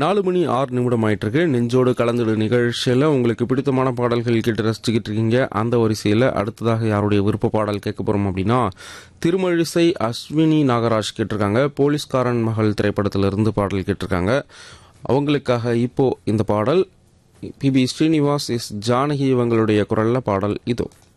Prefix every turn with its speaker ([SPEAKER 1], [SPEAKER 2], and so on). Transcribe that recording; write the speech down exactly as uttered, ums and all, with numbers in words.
[SPEAKER 1] நாலு மணி ஆறு நிமிடம் ஆயிட்டு இருக்கு. நெஞ்சோடு கலந்துடு நிகழ்ச்சியில் உங்களுக்கு பிடித்தமான பாடல்கள் கேட்டு ரசிச்சுக்கிட்டு இருக்கீங்க. அந்த வரிசையில் அடுத்ததாக யாருடைய விருப்ப பாடல் கேட்க போறோம் அப்படின்னா, திருமழிசை அஸ்வினி நாகராஜ் கேட்டிருக்காங்க. போலீஸ்காரன் மகள் திரைப்படத்திலிருந்து பாடல் கேட்டிருக்காங்க. அவங்களுக்காக இப்போ இந்த பாடல் B B Srinivas S Janaki இவங்களுடைய குரல்ல பாடல் இதோ.